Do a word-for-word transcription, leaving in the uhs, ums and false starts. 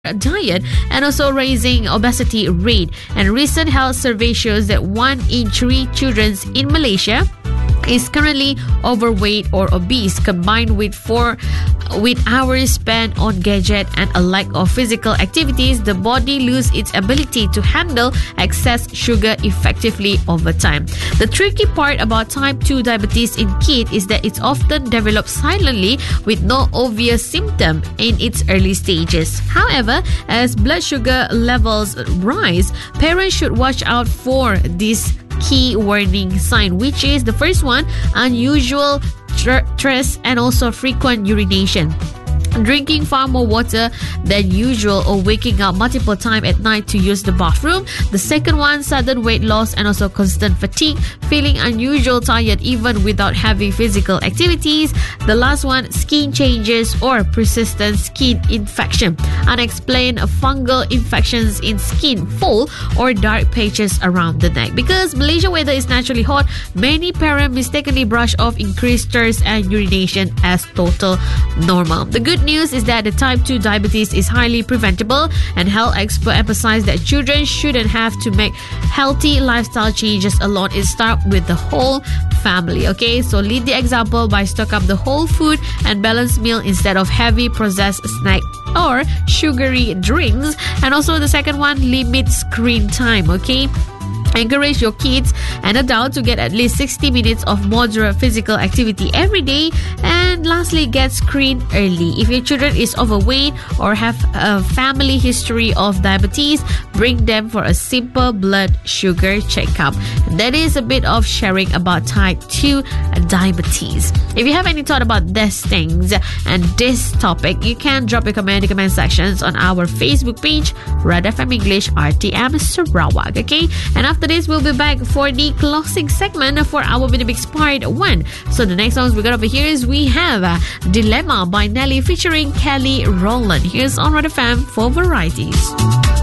diet and also raising obesity rate. And recent health survey shows that one in three children in Malaysia is currently overweight or obese, combined with four with hours spent on gadget and a lack of physical activities. The body loses its ability to handle excess sugar effectively over time. The tricky part about type two diabetes in kids is that it's often developed silently with no obvious symptom in its early stages. However, as blood sugar levels rise, parents should watch out for this key warning sign, which is the first one: unusual stress and also frequent urination. Drinking far more water than usual or waking up multiple times at night to use the bathroom. The second one, sudden weight loss and also constant fatigue, feeling unusual tired even without having physical activities. The last one, skin changes or persistent skin infection, unexplained fungal infections in skin, full or dark patches around the neck. Because Malaysia weather is naturally hot, many parents mistakenly brush off increased thirst and urination as total normal. The good news is that the type two diabetes is highly preventable, and health experts emphasize that children shouldn't have to make healthy lifestyle changes alone. It starts with the whole family. Okay, so lead the example by stock up the whole food and balanced meal instead of heavy processed snack or sugary drinks. And also the second one, limit screen time. Okay, encourage your kids and adults to get at least sixty minutes of moderate physical activity every day. And lastly, get screened early. If your children is overweight or have a family history of diabetes, bring them for a simple blood sugar checkup. And that is a bit of sharing about type two diabetes. If you have any thought about these things and this topic, you can drop a comment in the comment sections on our Facebook page, Red F M English R T M Sarawak. Okay, and after this, we'll be back for the closing segment for our Winamix Part one. So the next songs we got over here is we have uh, Dilemma by Nelly featuring Kelly Rowland. Here's on Red F M for Varieties.